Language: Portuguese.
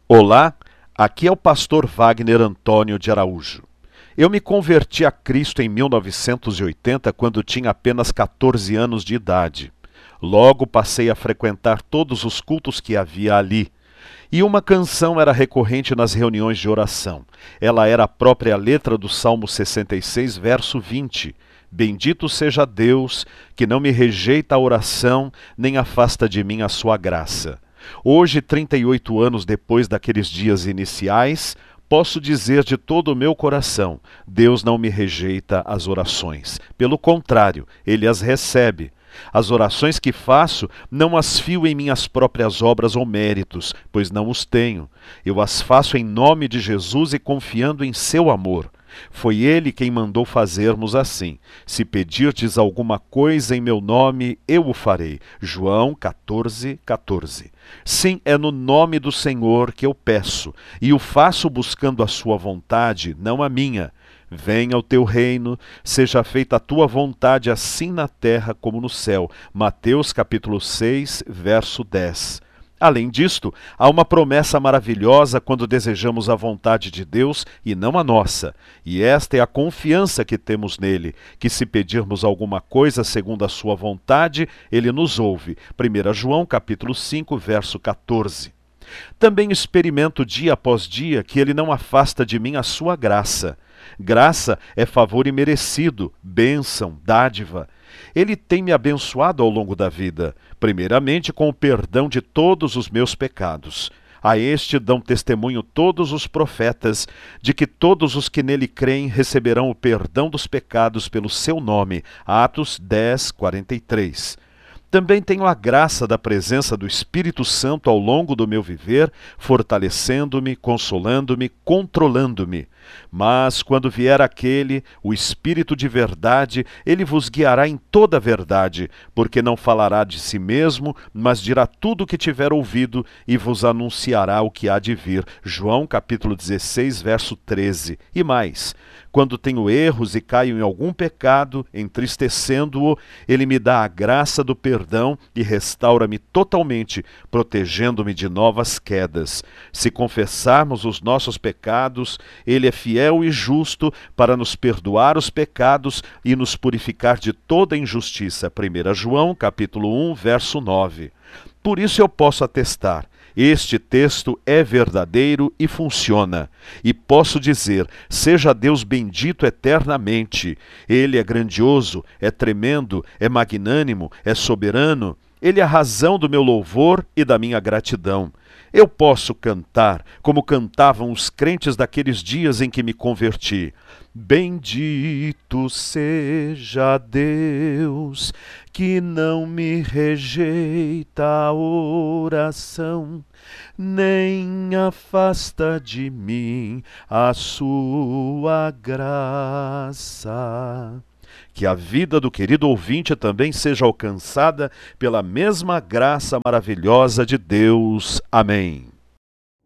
Olá, aqui é o pastor Wagner Antônio de Araújo. Eu me converti a Cristo em 1980 quando tinha apenas 14 anos de idade. Logo passei a frequentar todos os cultos que havia ali. E uma canção era recorrente nas reuniões de oração. Ela era a própria letra do Salmo 66, verso 20. Bendito seja Deus, que não me rejeita a oração, nem afasta de mim a sua graça. Hoje, 38 anos depois daqueles dias iniciais, posso dizer de todo o meu coração, Deus não me rejeita as orações. Pelo contrário, Ele as recebe. As orações que faço, não as fio em minhas próprias obras ou méritos, pois não os tenho. Eu as faço em nome de Jesus e confiando em seu amor. Foi Ele quem mandou fazermos assim. Se pedirdes alguma coisa em meu nome, eu o farei. João 14:14. Sim, é no nome do Senhor que eu peço, e o faço buscando a sua vontade, não a minha. Venha o teu reino, seja feita a tua vontade, assim na terra como no céu. Mateus capítulo 6, verso 10. Além disto, há uma promessa maravilhosa quando desejamos a vontade de Deus e não a nossa. E esta é a confiança que temos nele, que se pedirmos alguma coisa segundo a sua vontade, ele nos ouve. 1 João capítulo 5, verso 14. Também experimento dia após dia que ele não afasta de mim a sua graça. Graça é favor imerecido, bênção, dádiva. Ele tem me abençoado ao longo da vida, primeiramente com o perdão de todos os meus pecados. A este dão testemunho todos os profetas, de que todos os que nele creem receberão o perdão dos pecados pelo seu nome. Atos 10, 43. Também tenho a graça da presença do Espírito Santo ao longo do meu viver, fortalecendo-me, consolando-me, controlando-me. Mas quando vier aquele, o Espírito de verdade, ele vos guiará em toda a verdade, porque não falará de si mesmo, mas dirá tudo o que tiver ouvido e vos anunciará o que há de vir. João capítulo 16, verso 13. E mais, quando tenho erros e caio em algum pecado, entristecendo-o, ele me dá a graça do perdão e restaura-me totalmente, protegendo-me de novas quedas. Se confessarmos os nossos pecados, ele é fiel e justo para nos perdoar os pecados e nos purificar de toda injustiça. 1 João, capítulo 1, verso 9. Por isso eu posso atestar, este texto é verdadeiro e funciona. E posso dizer, seja Deus bendito eternamente. Ele é grandioso, é tremendo, é magnânimo, é soberano. Ele é a razão do meu louvor e da minha gratidão. Eu posso cantar como cantavam os crentes daqueles dias em que me converti. Bendito seja Deus, que não me rejeita a oração, nem afasta de mim a sua graça. Que a vida do querido ouvinte também seja alcançada pela mesma graça maravilhosa de Deus. Amém.